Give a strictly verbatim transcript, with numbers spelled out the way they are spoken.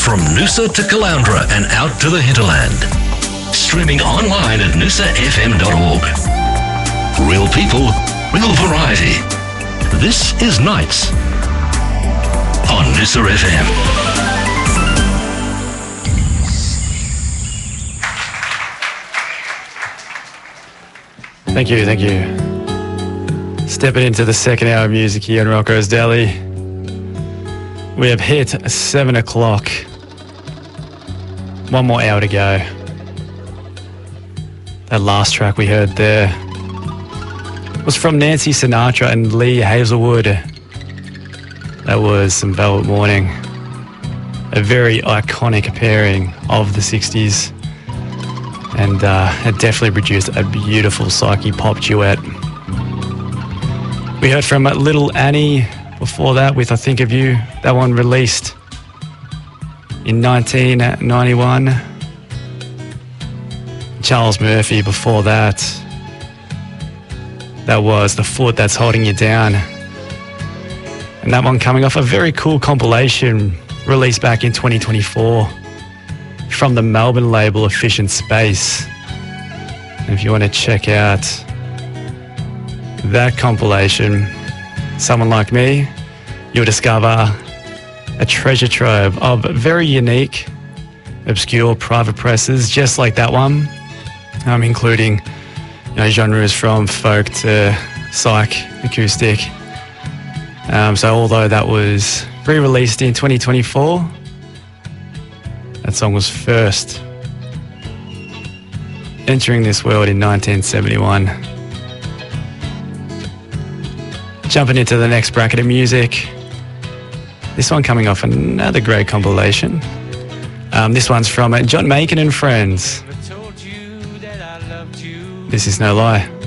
from Noosa to Caloundra and out to the hinterland. Streaming online at noosa f m dot org. Real people, real variety. This is Nights on Noosa F M. Thank you, thank you. Stepping into the second hour of music here in Rocco's Deli. We have hit seven o'clock. One more hour to go. That last track we heard there was from Nancy Sinatra and Lee Hazelwood. That was Some Velvet Morning. A very iconic pairing of the sixties. And uh, it definitely produced a beautiful psyche pop duet. We heard from Little Annie before that with I Think of You. That one released in nineteen ninety-one. Charles Murphy before that. That was The Foot That's Holding You Down. And that one coming off a very cool compilation released back in twenty twenty-four from the Melbourne label Efficient Space. And if you want to check out that compilation, Someone Like Me, you'll discover a treasure trove of very unique, obscure private presses, just like that one, um, including you know, genres from folk to psych, acoustic. Um, so although that was re-released in twenty twenty-four, that song was first entering this world in nineteen seventy-one. Jumping into the next bracket of music. This one coming off another great compilation. Um, this one's from John Makin and Friends. This is No Lie.